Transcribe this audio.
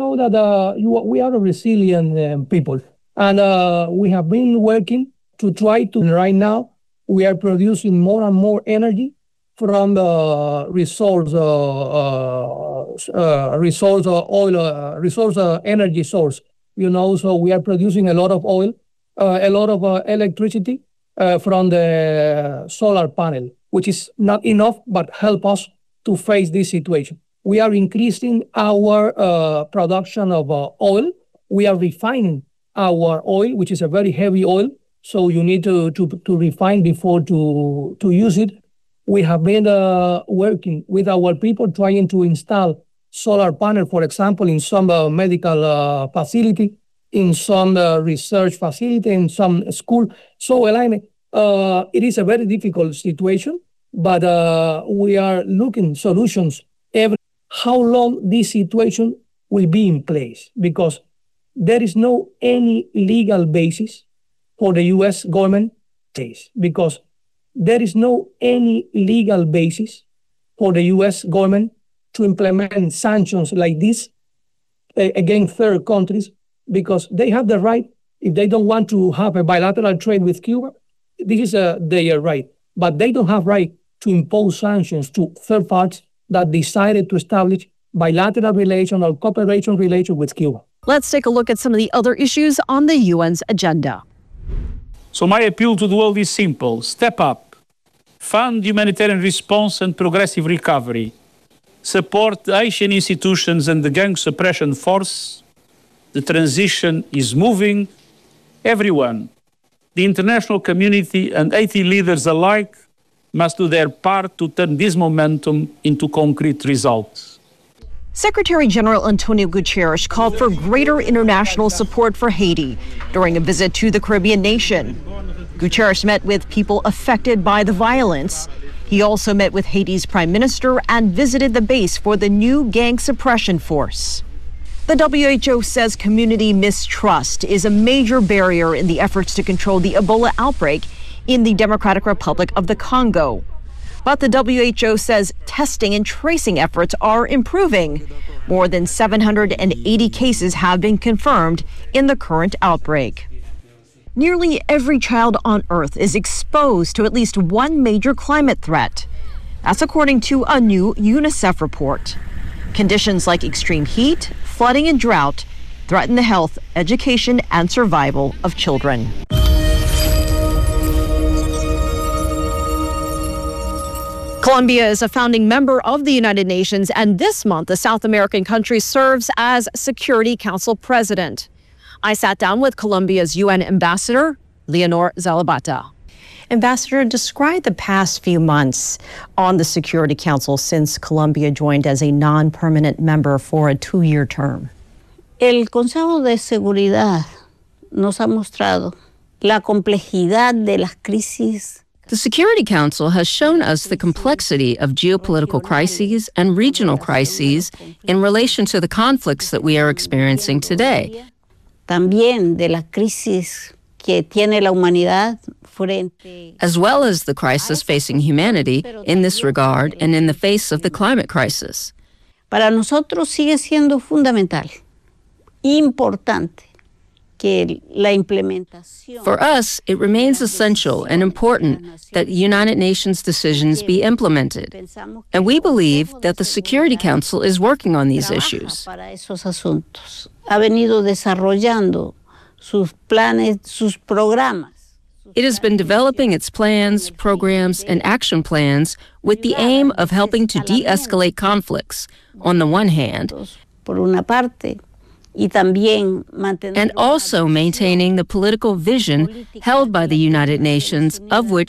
know that we are a resilient people, and we have been working to try to. Right now, we are producing more and more energy from the energy source. So we are producing a lot of oil, a lot of electricity from the solar panel, which is not enough, but help us to face this situation. We are increasing our production of oil. We are refining our oil, which is a very heavy oil, so you need to refine before to use it. We have been working with our people trying to install solar panel, for example, in some medical facility, in some research facility, in some school. So, Elaine, it is a very difficult situation, but we are looking solutions how long this situation will be in place, because there is no any legal basis for the U.S. government because there is no any legal basis for the U.S. government to implement sanctions like this against third countries, because they have the right, if they don't want to have a bilateral trade with Cuba, this is their right. But they don't have right to impose sanctions to third parties that decided to establish bilateral relation or cooperation relation with Cuba. Let's take a look at some of the other issues on the UN's agenda. So my appeal to the world is simple. Step up. Fund humanitarian response and progressive recovery. Support the Haitian institutions and the gang suppression force. The transition is moving. Everyone, the international community and Haiti leaders alike, must do their part to turn this momentum into concrete results. Secretary General Antonio Guterres called for greater international support for Haiti during a visit to the Caribbean nation. Guterres met with people affected by the violence. He also met with Haiti's prime minister and visited the base for the new gang suppression force. The WHO says community mistrust is a major barrier in the efforts to control the Ebola outbreak in the Democratic Republic of the Congo. But the WHO says testing and tracing efforts are improving. More than 780 cases have been confirmed in the current outbreak. Nearly every child on Earth is exposed to at least one major climate threat. That's according to a new UNICEF report. Conditions like extreme heat, flooding, and drought threaten the health, education, and survival of children. Colombia is a founding member of the United Nations, and this month the South American country serves as Security Council president. I sat down with Colombia's UN ambassador, Leonor Zalabata. Ambassador, describe the past few months on the Security Council since Colombia joined as a non-permanent member for a 2-year term. El Consejo de Seguridad nos ha mostrado la complejidad de las crisis. The Security Council has shown us the complexity of geopolitical crises and regional crises in relation to the conflicts that we are experiencing today. También de la crisis que tiene la humanidad frente, as well as the crisis facing humanity in this regard and in the face of the climate crisis. Para nosotros sigue siendo fundamental, importante. For us, it remains essential and important that United Nations decisions be implemented. And we believe that the Security Council is working on these issues. It has been developing its plans, programs, and action plans with the aim of helping to de-escalate conflicts, on the one hand, and also maintaining the political vision held by the United Nations, of which